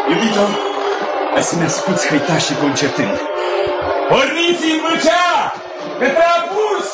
Iubito, hai să ne asculți hăitașii concertând. Porniți în Vâlcea! Către apus!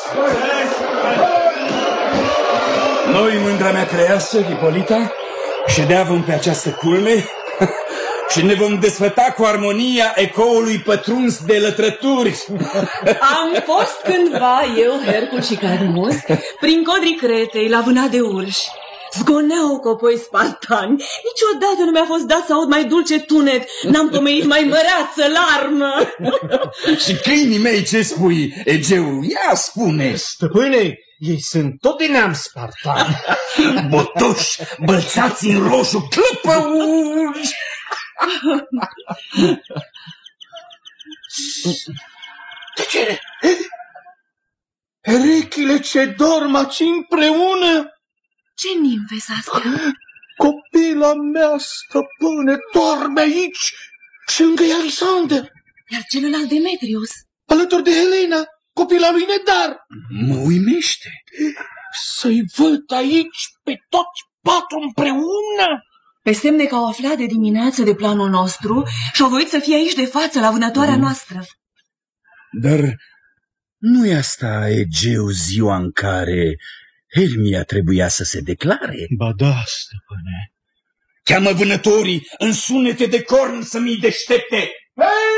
Noi, mândra mea creasă, Ipolita, ședeavăm pe această culme și ne vom desfăta cu armonia ecoului pătruns de lătrături. Am fost cândva, eu, Hercul și Cadmus, prin codrii Cretei, la vâna de urși. Zgoneau copoi spartani. Niciodată nu mi-a fost dat să aud mai dulce tunet. N-am pomenit mai măreață larmă. Și câinii mei, ce spui, Egeu? Ia spune. Stăpâne, ei sunt tot de neam spartani. Botoși, bălțați în roșu, clăpăuși. Tăcere! Erechile ce dorm aici împreună. Ce nimfe s-a Copila mea, stăpâne, doarme aici și lângă Alisander. Iar celălalt Demetrius? Alături de Helena, copila lui Nedar. Mă uimește. Să-i văd aici pe toți patru împreună. Pe semne că au aflat de dimineață de planul nostru și-au voit să fie aici de față la vânătoarea noastră. Dar nu-i asta, Egeu, ziua în care Hermia trebuia să se declare? Ba da, stăpâne. Cheamă vânătorii în sunete de corn să mi-i deștepte. Hei,